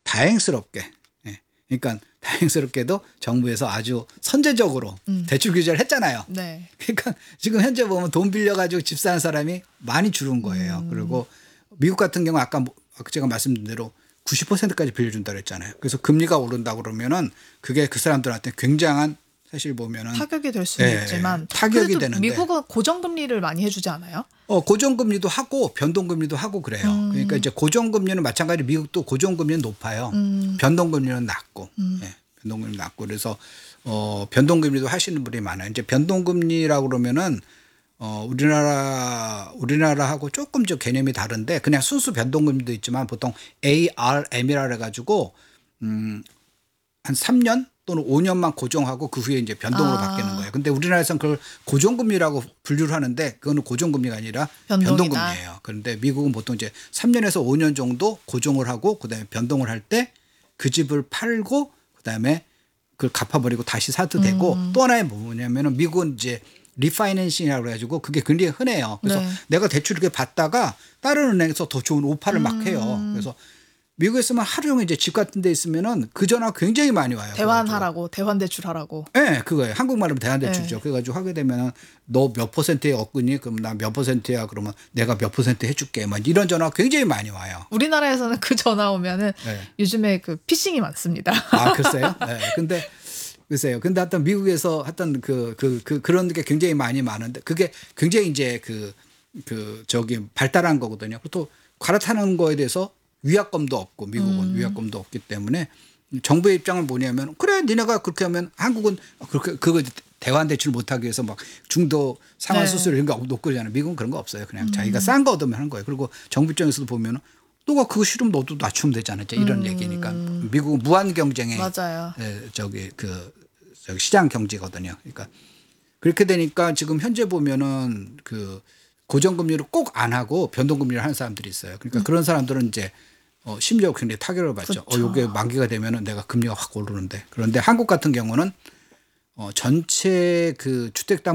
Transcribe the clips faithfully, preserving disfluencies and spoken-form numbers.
다행스럽게 예. 그러니까 다행스럽게도 정부에서 아주 선제적으로 음. 대출 규제를 했잖아요. 네. 그러니까 지금 현재 보면 돈 빌려가지고 집 사는 사람이 많이 줄은 거예요. 음. 그리고 미국 같은 경우 아까 뭐- 아까 제가 말씀드린 대로 구십 퍼센트까지 빌려준다고 했잖아요. 그래서 금리가 오른다고 그러면은 그게 그 사람들한테 굉장한 사실 보면은 타격이 될 수는 예, 있지만 타격이 그래도 되는데. 미국은 고정금리를 많이 해주지 않아요? 어, 고정금리도 하고 변동금리도 하고 그래요. 음. 그러니까 이제 고정금리는 마찬가지로 미국도 고정금리는 높아요. 음. 변동금리는 낮고. 음. 예, 변동금리 낮고. 그래서 어, 변동금리도 하시는 분이 많아요. 이제 변동금리라고 그러면은 어, 우리나라, 우리나라하고 조금 저 개념이 다른데 그냥 순수 변동금리도 있지만 보통 에이알엠이라 그래가지고 음, 한 삼 년 또는 오 년만 고정하고 그 후에 이제 변동으로 아. 바뀌는 거예요. 근데 우리나라에서는 그걸 고정금리라고 분류를 하는데 그거는 고정금리가 아니라 변동이다. 변동금리예요. 그런데 미국은 보통 이제 삼 년에서 오 년 정도 고정을 하고 그다음에 변동을 할 때 그 집을 팔고 그다음에 그걸 갚아버리고 다시 사도 되고 음. 또 하나의 뭐냐면은 미국은 이제 리파이낸싱이라고 해가지고 그게 굉장히 흔해요. 그래서 네. 내가 대출 이렇게 받다가 다른 은행에서 더 좋은 오파를 막 해요. 음. 그래서 미국에 있으면 하루 종일 이제 집 같은 데 있으면은 그 전화 굉장히 많이 와요. 대환하라고 대환 대출하라고. 예, 네, 그거예요. 한국말로 대환대출이죠. 네. 그래가지고 하게 되면은 너 몇 퍼센트에 얻거니? 그럼 나 몇 퍼센트야? 그러면 내가 몇 퍼센트 해줄게. 막 이런 전화 굉장히 많이 와요. 우리나라에서는 그 전화 오면은 네. 요즘에 그 피싱이 많습니다. 아, 글쎄요. 네. 근데 글쎄요. 근데 하여튼 미국에서 하여튼 그, 그, 그, 그런 게 굉장히 많이 많은데 그게 굉장히 이제 그, 그 저기 발달한 거거든요. 그리고 또 갈아타는 거에 대해서 위약금도 없고 미국은 음. 위약금도 없기 때문에 정부의 입장은 뭐냐면 그래 니네가 그렇게 하면 한국은 그렇게 그거 대환 대출 못하기 위해서 막 중도 상환 네. 수수료 이런 거 놓고 그러잖아요. 미국은 그런 거 없어요. 그냥 음. 자기가 싼 거 얻으면 하는 거예요. 그리고 정부 입장에서도 보면 너가 그거 싫으면 너도 낮추면 되잖아. 이런 음. 얘기니까 미국은 무한 경쟁의 맞아요. 에, 저기 그 저기 시장 경제거든요. 그러니까 그렇게 되니까 지금 현재 보면은 그 고정금리를 꼭 안 하고 변동금리를 하는 사람들이 있어요. 그러니까 음. 그런 사람들은 이제 어, 심리적 굉장히 타격을 받죠. 그렇죠. 어, 이게 만기가 되면은 내가 금리가 확 오르는데. 그런데 한국 같은 경우는 어, 전체 그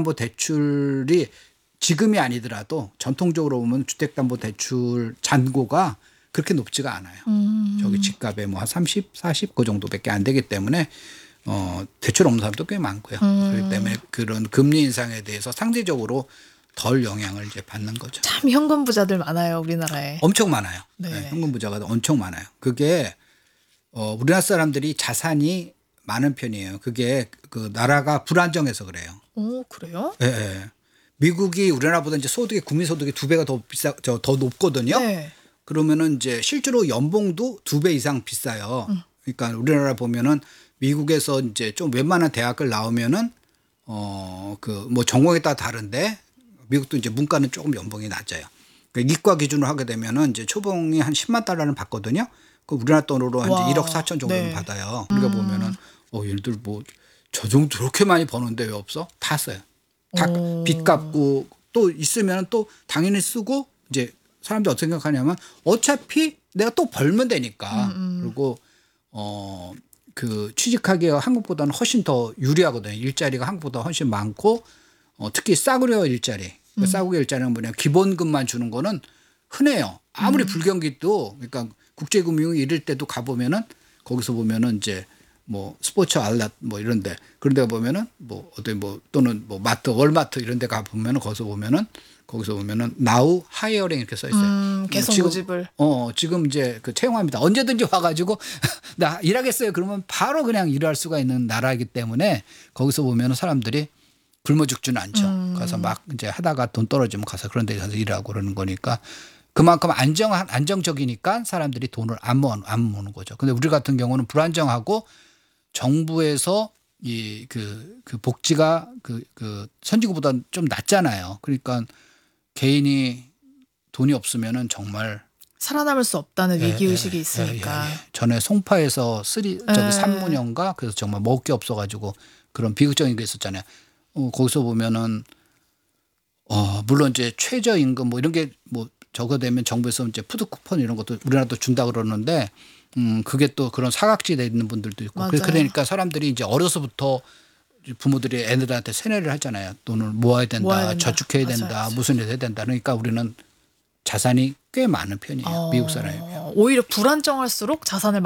주택담보대출이 지금이 아니더라도 전통적으로 보면 주택담보대출 잔고가 그렇게 높지가 않아요. 음. 저기 집값에 뭐 한 삼십, 사십 그 정도밖에 안 되기 때문에 어, 대출 없는 사람도 꽤 많고요. 음. 그렇기 때문에 그런 금리 인상에 대해서 상대적으로 덜 영향을 이제 받는 거죠. 참 현금 부자들 많아요 우리나라에. 엄청 많아요. 네. 네, 현금 부자가 엄청 많아요. 그게 어, 우리나라 사람들이 자산이 많은 편이에요. 그게 그 나라가 불안정해서 그래요. 오 그래요? 예, 예. 미국이 우리나라보다 이제 소득이 국민 소득이 두 배가 더 비싸 저 더 높거든요. 네. 그러면은 이제 실제로 연봉도 두 배 이상 비싸요. 음. 그러니까 우리나라 보면은 미국에서 이제 좀 웬만한 대학을 나오면은 어 그 뭐 전공에 따라 다른데 미국도 이제 문과는 조금 연봉이 낮아요. 그러니까 이과 기준으로 하게 되면은 이제 초봉이 한 십만 달러는 받거든요. 그 우리나라 돈으로 한 와. 일억 사천 정도는 네. 받아요. 그러니까 음. 보면은 어 얘들 뭐 저 정도 저렇게 많이 버는데 왜 없어? 다 써요. 다 오. 빚 갚고 또 있으면 또 당연히 쓰고 이제 사람들이 어떻게 생각하냐면 어차피 내가 또 벌면 되니까 음, 음. 그리고 어 그 취직하기가 한국보다는 훨씬 더 유리하거든요. 일자리가 한국보다 훨씬 많고 어 특히 싸구려 일자리. 그 음. 싸구려 일자리는 뭐냐 기본급만 주는 거는 흔해요. 아무리 음. 불경기도 그러니까 국제금융 이럴 때도 가보면은 거기서 보면은 이제 뭐 스포츠 알랏 뭐 이런데 그런데 보면은 뭐 어디 뭐 또는 뭐 마트 월마트 이런데 가 보면은 거기서 보면은 거기서 보면은 나우 하이어링 이렇게 써 있어요. 음, 계속 지금, 모집을. 어 지금 이제 그 채용합니다. 언제든지 와가지고 나 일하겠어요. 그러면 바로 그냥 일할 수가 있는 나라이기 때문에 거기서 보면은 사람들이 굶어 죽지는 않죠. 음. 가서 막 이제 하다가 돈 떨어지면 가서 그런 데 가서 일하고 그러는 거니까 그만큼 안정 안정적이니까 사람들이 돈을 안 모으는 안 모으는 거죠. 근데 우리 같은 경우는 불안정하고 정부에서 이 그 그 복지가 그 그 선진국보다 좀 낮잖아요. 그러니까 개인이 돈이 없으면은 정말 살아남을 수 없다는 예, 위기 의식이 예, 있으니까. 예, 예. 전에 송파에서 쓰리 저기 예. 삼문영가 그래서 정말 먹을 게 없어가지고 그런 비극적인 게 있었잖아요. 어, 거기서 보면은 어 물론 이제 최저임금 뭐 이런 게 뭐 저거 되면 정부에서 이제 푸드 쿠폰 이런 것도 우리나라도 준다 그러는데 음 그게 또 그런 사각지대에 있는 분들도 있고 맞아요. 그러니까 사람들이 이제 어려서부터 부모들이 애들한테 세뇌를 하잖아요. 돈을 모아야 된다, 모아야 된다. 저축해야 맞아요, 된다, 맞아요. 무슨 일 해야 된다. 그러니까 우리는 자산이 꽤 많은 편이에요. 어, 미국 사람이면. 오히려 불안정할수록 자산을